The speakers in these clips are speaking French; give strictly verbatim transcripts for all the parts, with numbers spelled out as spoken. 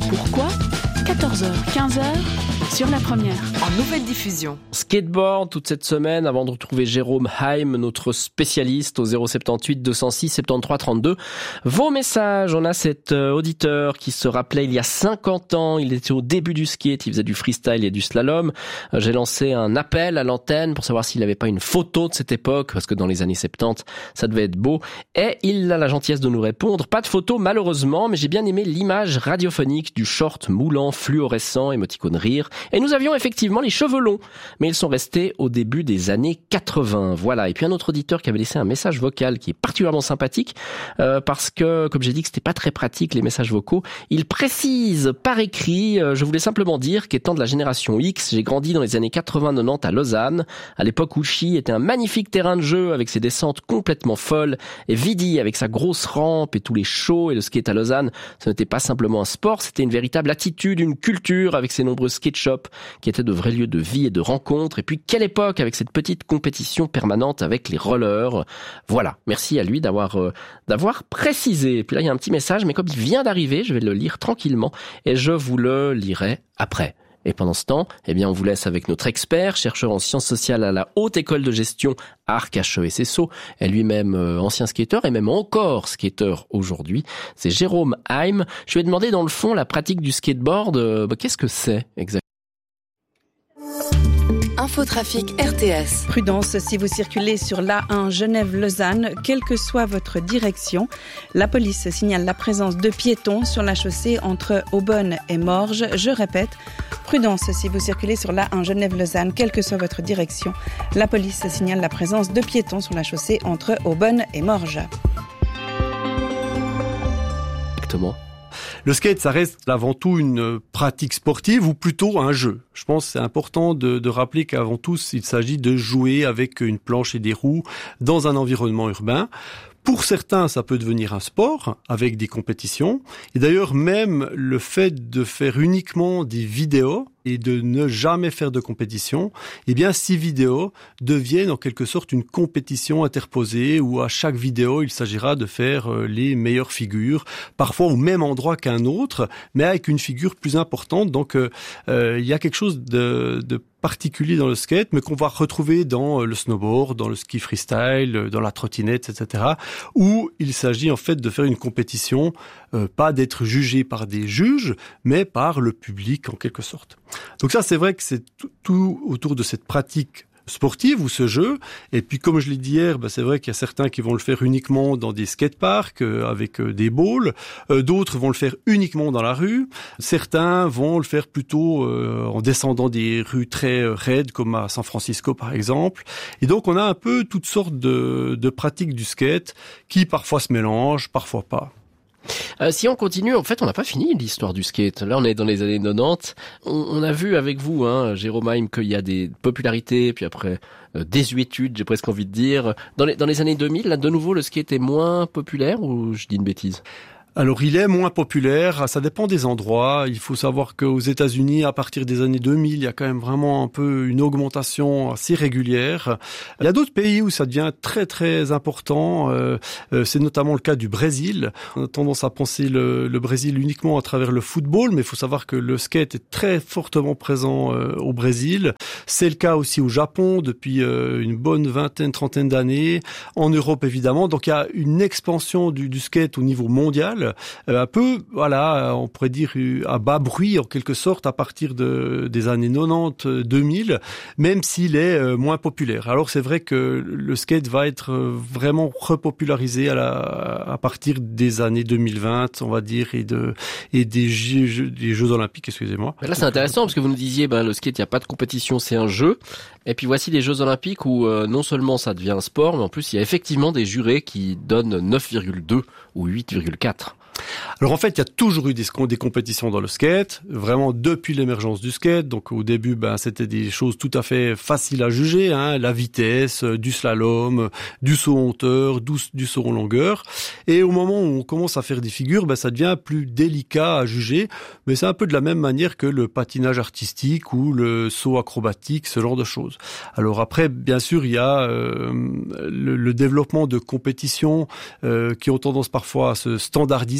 Pourquoi ? quatorze heures, quinze heures sur la première. En nouvelle diffusion. Skateboard toute cette semaine avant de retrouver Jérôme Heim, notre spécialiste au zéro sept huit deux zéro six soixante-treize trente-deux. Vos messages, on a cet euh, auditeur qui se rappelait il y a cinquante ans, il était au début du skate, il faisait du freestyle et du slalom. Euh, j'ai lancé un appel à l'antenne pour savoir s'il n'avait pas une photo de cette époque, parce que dans les années soixante-dix, ça devait être beau. Et il a la gentillesse de nous répondre, pas de photo malheureusement, mais j'ai bien aimé l'image radiophonique du short moulant fluorescent, émoticône rire. Et nous avions effectivement les cheveux longs, mais ils sont restés au début des années quatre-vingts. Voilà. Et puis un autre auditeur qui avait laissé un message vocal qui est particulièrement sympathique, euh, parce que, comme j'ai dit que c'était pas très pratique les messages vocaux, il précise par écrit, euh, je voulais simplement dire qu'étant de la génération X, j'ai grandi dans les années quatre-vingts quatre-vingt-dix à Lausanne, à l'époque où Chi était un magnifique terrain de jeu avec ses descentes complètement folles, et Vidi avec sa grosse rampe et tous les shows, et le skate à Lausanne, ce n'était pas simplement un sport, c'était une véritable attitude, une culture avec ses nombreux skate shops qui étaient de vrais lieux de vie et de rencontres. Et puis quelle époque avec cette petite compétition permanente avec les rollers. Voilà, merci à lui d'avoir euh, d'avoir précisé. Et puis là il y a un petit message, mais comme il vient d'arriver, je vais le lire tranquillement et je vous le lirai après. Et pendant ce temps, eh bien, on vous laisse avec notre expert, chercheur en sciences sociales à la Haute École de Gestion Arc H E S S O, et lui-même euh, ancien skateur et même encore skateur aujourd'hui. C'est Jérôme Heim. Je lui ai demandé dans le fond la pratique du skateboard. Euh, bah, qu'est-ce que c'est exactement ? Infotrafic R T S. Prudence si vous circulez sur l'A un Genève-Lausanne, quelle que soit votre direction. La police signale la présence de piétons sur la chaussée entre Aubonne et Morges. Je répète, prudence si vous circulez sur l'A un Genève-Lausanne, quelle que soit votre direction. La police signale la présence de piétons sur la chaussée entre Aubonne et Morges. Exactement. Le skate, ça reste avant tout une pratique sportive ou plutôt un jeu. Je pense que c'est important de, de rappeler qu'avant tout, il s'agit de jouer avec une planche et des roues dans un environnement urbain. Pour certains, ça peut devenir un sport avec des compétitions. Et d'ailleurs, même le fait de faire uniquement des vidéos et de ne jamais faire de compétition, eh bien, ces vidéos deviennent en quelque sorte une compétition interposée où à chaque vidéo, il s'agira de faire les meilleures figures, parfois au même endroit qu'un autre, mais avec une figure plus importante. Donc, euh, euh, il y a quelque chose de, de particulier dans le skate, mais qu'on va retrouver dans le snowboard, dans le ski freestyle, dans la trottinette, et cetera, où il s'agit en fait de faire une compétition, euh, pas d'être jugé par des juges, mais par le public en quelque sorte. Donc ça, c'est vrai que c'est tout, tout autour de cette pratique sportive ou ce jeu. Et puis, comme je l'ai dit hier, bah, c'est vrai qu'il y a certains qui vont le faire uniquement dans des skateparks euh, avec euh, des balls. Euh, d'autres vont le faire uniquement dans la rue. Certains vont le faire plutôt euh, en descendant des rues très euh, raides, comme à San Francisco par exemple. Et donc, on a un peu toutes sortes de, de pratiques du skate qui parfois se mélangent, parfois pas. Euh, si on continue, en fait, on n'a pas fini l'histoire du skate. Là, on est dans les années quatre-vingt-dix. On, on a vu avec vous, hein, Jérôme Heim, qu'il y a des popularités, puis après euh, désuétude, j'ai presque envie de dire. Dans les, dans les années deux mille, là, de nouveau, le skate est moins populaire ou je dis une bêtise ? Alors, il est moins populaire, ça dépend des endroits. Il faut savoir qu'aux États-Unis, à partir des années deux mille, il y a quand même vraiment un peu une augmentation assez régulière. Il y a d'autres pays où ça devient très très important. Euh, c'est notamment le cas du Brésil. On a tendance à penser le, le Brésil uniquement à travers le football, mais il faut savoir que le skate est très fortement présent euh, au Brésil. C'est le cas aussi au Japon depuis euh, une bonne vingtaine, trentaine d'années. En Europe, évidemment. Donc, il y a une expansion du, du skate au niveau mondial. Euh, un peu, voilà, on pourrait dire à bas bruit en quelque sorte à partir de, des années quatre-vingt-dix deux mille, même s'il est euh, moins populaire. Alors c'est vrai que le skate va être vraiment repopularisé à, la, à partir des années deux mille vingt, on va dire, et, de, et des, jeux, des Jeux Olympiques, excusez-moi. Mais là c'est intéressant parce que vous nous disiez, ben, le skate, il n'y a pas de compétition, c'est un jeu. Et puis voici les Jeux Olympiques où euh, non seulement ça devient un sport, mais en plus il y a effectivement des jurés qui donnent neuf virgule deux ou huit virgule quatre. Alors en fait, il y a toujours eu des, des compétitions dans le skate, vraiment depuis l'émergence du skate. Donc au début, ben c'était des choses tout à fait faciles à juger, hein, la vitesse, du slalom, du saut en hauteur, du, du saut en longueur. Et au moment où on commence à faire des figures, ben ça devient plus délicat à juger. Mais c'est un peu de la même manière que le patinage artistique ou le saut acrobatique, ce genre de choses. Alors après, bien sûr, il y a euh, le, le développement de compétitions euh, qui ont tendance parfois à se standardiser.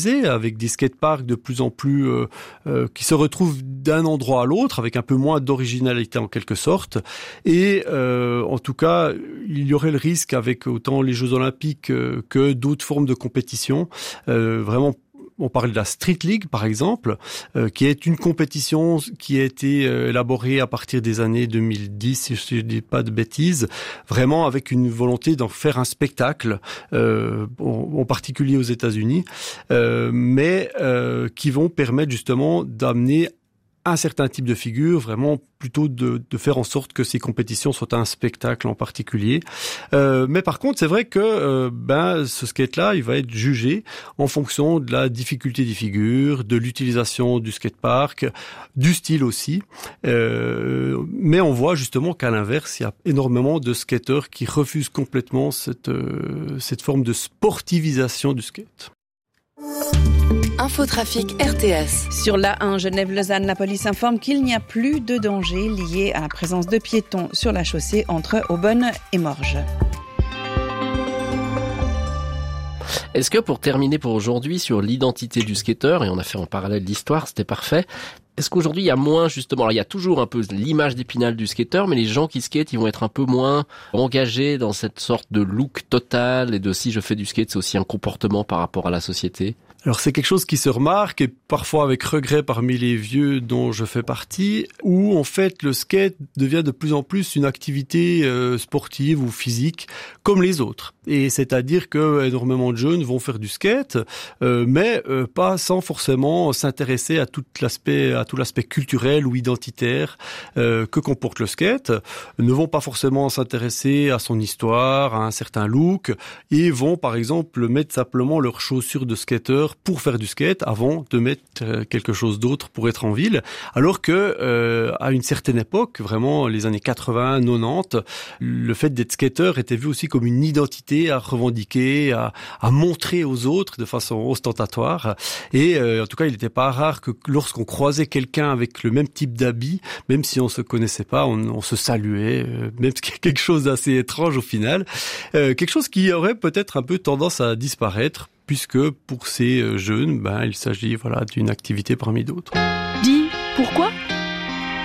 centralisé, avec des skateparks de plus en plus euh, euh, qui se retrouvent d'un endroit à l'autre, avec un peu moins d'originalité en quelque sorte. Et euh, en tout cas, il y aurait le risque avec autant les Jeux Olympiques euh, que d'autres formes de compétition, euh, vraiment. On parle de la Street League, par exemple, euh, qui est une compétition qui a été euh, élaborée à partir des années deux mille dix, si je ne dis pas de bêtises, vraiment avec une volonté d'en faire un spectacle, euh, en, en particulier aux États-Unis, euh, mais euh, qui vont permettre justement d'amener un certain type de figure, vraiment plutôt de, de faire en sorte que ces compétitions soient un spectacle en particulier. Euh, mais par contre, c'est vrai que euh, ben ce skate-là, il va être jugé en fonction de la difficulté des figures, de l'utilisation du skatepark, du style aussi. Euh, mais on voit justement qu'à l'inverse, il y a énormément de skateurs qui refusent complètement cette, euh, cette forme de sportivisation du skate. Infotrafic R T S. Sur l'A un Genève-Lausanne, la police informe qu'il n'y a plus de danger lié à la présence de piétons sur la chaussée entre Aubonne et Morges. Est-ce que pour terminer pour aujourd'hui sur l'identité du skateur, et on a fait en parallèle l'histoire, c'était parfait, est-ce qu'aujourd'hui il y a moins justement, alors il y a toujours un peu l'image d'Épinal du skateur, mais les gens qui skatent, ils vont être un peu moins engagés dans cette sorte de look total et de si je fais du skate, c'est aussi un comportement par rapport à la société? Alors c'est quelque chose qui se remarque et parfois avec regret parmi les vieux dont je fais partie, où en fait le skate devient de plus en plus une activité euh, sportive ou physique comme les autres. Et c'est-à-dire que énormément de jeunes vont faire du skate, euh, mais euh, pas sans forcément s'intéresser à tout l'aspect, à tout l'aspect culturel ou identitaire euh, que comporte le skate. Ne vont pas forcément s'intéresser à son histoire, à un certain look, et vont par exemple mettre simplement leurs chaussures de skater pour faire du skate avant de mettre quelque chose d'autre pour être en ville. Alors que euh, à une certaine époque, vraiment les années quatre-vingts, quatre-vingt-dix, le fait d'être skater était vu aussi comme une identité à revendiquer, à, à montrer aux autres de façon ostentatoire. Et euh, en tout cas, il n'était pas rare que lorsqu'on croisait quelqu'un avec le même type d'habit, même si on se connaissait pas, on, on se saluait, euh, même ce qui est quelque chose d'assez étrange au final. Euh, quelque chose qui aurait peut-être un peu tendance à disparaître, puisque pour ces jeunes, ben, il s'agit voilà, d'une activité parmi d'autres. Dis, pourquoi ?